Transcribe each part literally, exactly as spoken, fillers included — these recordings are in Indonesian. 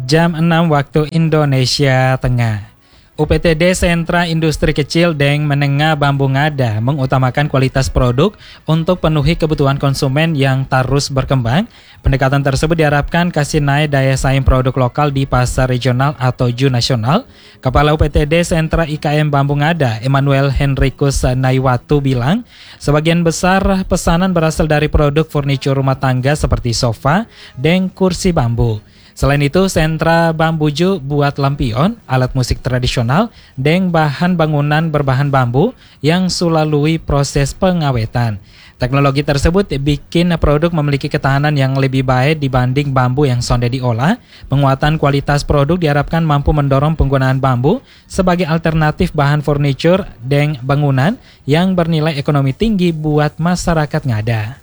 jam enam waktu Indonesia Tengah. U P T D Sentra Industri Kecil dan Menengah Bambu Ngada mengutamakan kualitas produk untuk penuhi kebutuhan konsumen yang terus berkembang. Pendekatan tersebut diharapkan kasih naik daya saing produk lokal di pasar regional atau J U nasional. Kepala U P T D Sentra I K M Bambu Ngada, Emmanuel Henrikus Naiwatu bilang, sebagian besar pesanan berasal dari produk furnitur rumah tangga seperti sofa dan kursi bambu. Selain itu, sentra Bambuju buat lampion, alat musik tradisional, dan bahan bangunan berbahan bambu yang sulalui proses pengawetan. Teknologi tersebut bikin produk memiliki ketahanan yang lebih baik dibanding bambu yang sonde diolah. Penguatan kualitas produk diharapkan mampu mendorong penggunaan bambu sebagai alternatif bahan furnitur dan bangunan yang bernilai ekonomi tinggi buat masyarakat Ngada.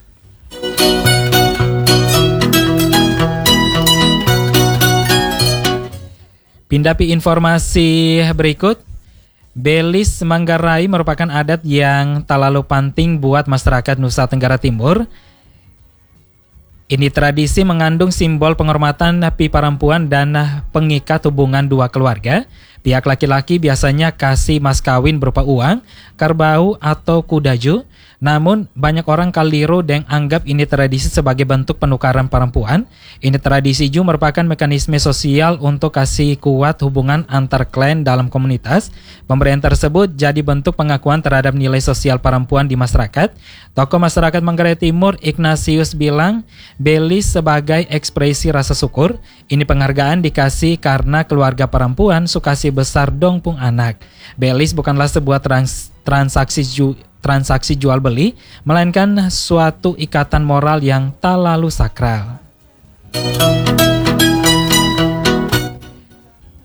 Pindapi informasi berikut. Belis Manggarai merupakan adat yang tak lalu penting buat masyarakat Nusa Tenggara Timur. Ini tradisi mengandung simbol penghormatan pi perempuan dan pengikat hubungan dua keluarga. Pihak laki-laki biasanya kasih mas kawin berupa uang, kerbau atau kudaju. Namun banyak orang keliru dan anggap ini tradisi sebagai bentuk penukaran perempuan. Ini tradisi juga merupakan mekanisme sosial untuk kasih kuat hubungan antar klan dalam komunitas. Pemberian tersebut jadi bentuk pengakuan terhadap nilai sosial perempuan di masyarakat. Tokoh masyarakat Manggarai Timur Ignatius bilang, Belis sebagai ekspresi rasa syukur. Ini penghargaan dikasih karena keluarga perempuan sukasi besar dongpung anak. Belis bukanlah sebuah trans, transaksi ju, transaksi jual beli, melainkan suatu ikatan moral yang tak lalu sakral.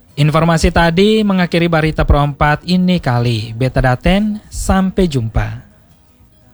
Informasi tadi mengakhiri Barita Perempat ini kali. Beta Daten, sampai jumpa.